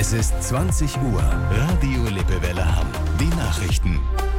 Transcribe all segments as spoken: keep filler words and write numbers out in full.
Es ist zwanzig Uhr. Radio Lippewelle Hamm. Die Nachrichten.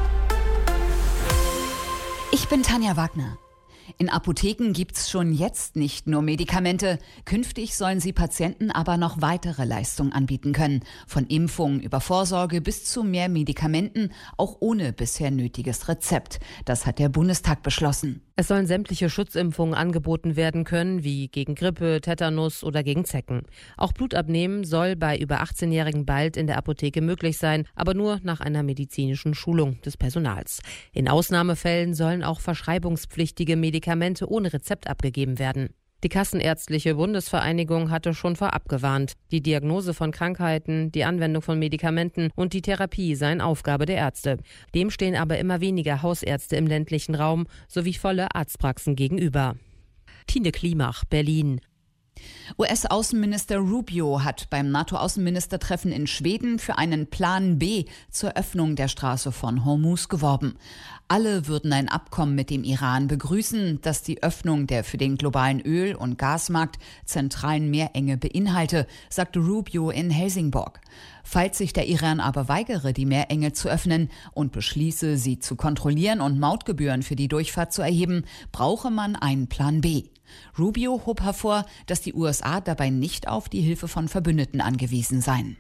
Ich bin Tanja Wagner. In Apotheken gibt's schon jetzt nicht nur Medikamente. Künftig sollen sie Patienten aber noch weitere Leistungen anbieten können. Von Impfungen über Vorsorge bis zu mehr Medikamenten, auch ohne bisher nötiges Rezept. Das hat der Bundestag beschlossen. Es sollen sämtliche Schutzimpfungen angeboten werden können, wie gegen Grippe, Tetanus oder gegen Zecken. Auch Blutabnehmen soll bei über achtzehnjährigen bald in der Apotheke möglich sein, aber nur nach einer medizinischen Schulung des Personals. In Ausnahmefällen sollen auch verschreibungspflichtige Medikamente ohne Rezept abgegeben werden. Die Kassenärztliche Bundesvereinigung hatte schon vorab gewarnt. Die Diagnose von Krankheiten, die Anwendung von Medikamenten und die Therapie seien Aufgabe der Ärzte. Dem stehen aber immer weniger Hausärzte im ländlichen Raum sowie volle Arztpraxen gegenüber. Tine Klimach, Berlin. U S-Außenminister Rubio hat beim NATO-Außenministertreffen in Schweden für einen Plan B zur Öffnung der Straße von Hormuz geworben. Alle würden ein Abkommen mit dem Iran begrüßen, das die Öffnung der für den globalen Öl- und Gasmarkt zentralen Meerenge beinhalte, sagte Rubio in Helsingborg. Falls sich der Iran aber weigere, die Meerenge zu öffnen und beschließe, sie zu kontrollieren und Mautgebühren für die Durchfahrt zu erheben, brauche man einen Plan B. Rubio hob hervor, dass die U S A dabei nicht auf die Hilfe von Verbündeten angewiesen seien.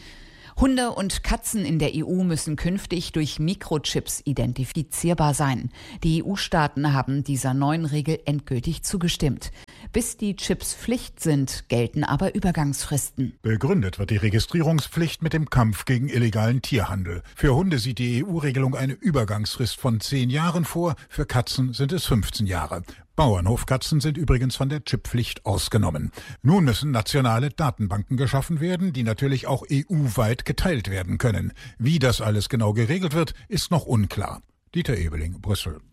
Hunde und Katzen in der E U müssen künftig durch Mikrochips identifizierbar sein. Die E U-Staaten haben dieser neuen Regel endgültig zugestimmt. Bis die Chips Pflicht sind, gelten aber Übergangsfristen. Begründet wird die Registrierungspflicht mit dem Kampf gegen illegalen Tierhandel. Für Hunde sieht die E U-Regelung eine Übergangsfrist von zehn Jahren vor, für Katzen sind es fünfzehn Jahre. Bauernhofkatzen sind übrigens von der Chipppflicht ausgenommen. Nun müssen nationale Datenbanken geschaffen werden, die natürlich auch E U-weit geteilt werden können. Wie das alles genau geregelt wird, ist noch unklar. Dieter Ebeling, Brüssel.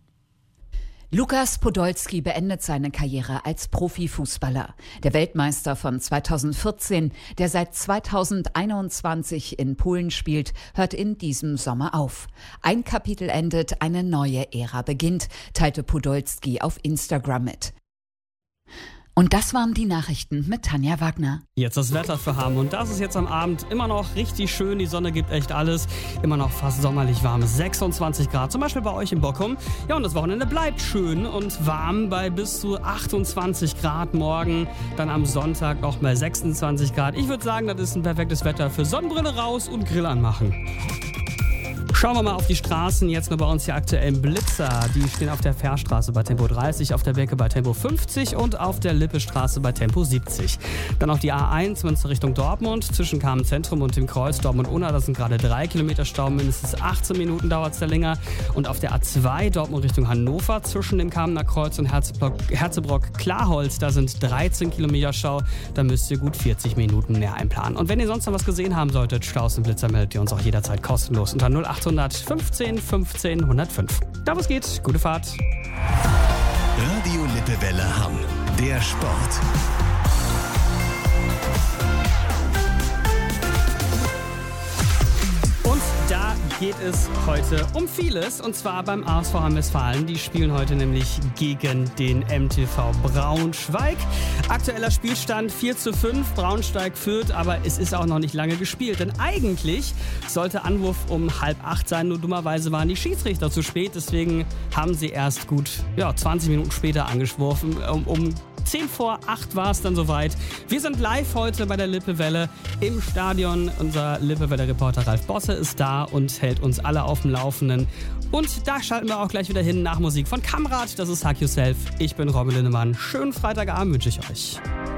Lukas Podolski beendet seine Karriere als Profifußballer. Der Weltmeister von zweitausendvierzehn, der seit zweitausendeinundzwanzig in Polen spielt, hört in diesem Sommer auf. Ein Kapitel endet, eine neue Ära beginnt, teilte Podolski auf Instagram mit. Und das waren die Nachrichten mit Tanja Wagner. Jetzt das Wetter für Hamm. Und das ist jetzt am Abend immer noch richtig schön. Die Sonne gibt echt alles. Immer noch fast sommerlich warm. sechsundzwanzig Grad, zum Beispiel bei euch in Bockum. Ja, und das Wochenende bleibt schön und warm bei bis zu achtundzwanzig Grad morgen. Dann am Sonntag noch mal sechsundzwanzig Grad. Ich würde sagen, das ist ein perfektes Wetter für Sonnenbrille raus und Grill anmachen. Schauen wir mal auf die Straßen, jetzt nur bei uns hier aktuellen Blitzer. Die stehen auf der Fährstraße bei Tempo dreißig, auf der Birke bei Tempo fünfzig und auf der Lippestraße bei Tempo siebzig. Dann auch die A eins, Münster Richtung Dortmund, zwischen Kamenz-Zentrum und dem Kreuz Dortmund-Unna. Das sind gerade drei Kilometer Stau, mindestens achtzehn Minuten dauert es da länger. Und auf der A zwei, Dortmund Richtung Hannover, zwischen dem Kamener Kreuz und Herzebrock-Klarholz, da sind dreizehn Kilometer Stau. Da müsst ihr gut vierzig Minuten mehr einplanen. Und wenn ihr sonst noch was gesehen haben solltet, Staus und Blitzer, meldet ihr uns auch jederzeit kostenlos unter null acht hundert fünfzehn fünfzehn hundertfünf. Da was geht, gute Fahrt. Radio Lippewelle Hamm, der Sport. Und da geht es heute um vieles, und zwar beim A S V Hamm-Westfalen. Die spielen heute nämlich gegen den M T V Braunschweig. Aktueller Spielstand vier zu fünf, Braunschweig führt, aber es ist auch noch nicht lange gespielt. Denn eigentlich sollte Anwurf um halb acht sein, nur dummerweise waren die Schiedsrichter zu spät. Deswegen haben sie erst gut ja, zwanzig Minuten später angeworfen, um, um zehn vor acht war es dann soweit. Wir sind live heute bei der Lippewelle im Stadion. Unser Lippewelle-Reporter Ralf Bosse ist da und hält uns alle auf dem Laufenden. Und da schalten wir auch gleich wieder hin nach Musik von Kamrat. Das ist Hug Yourself. Ich bin Robin Linnemann. Schönen Freitagabend wünsche ich euch.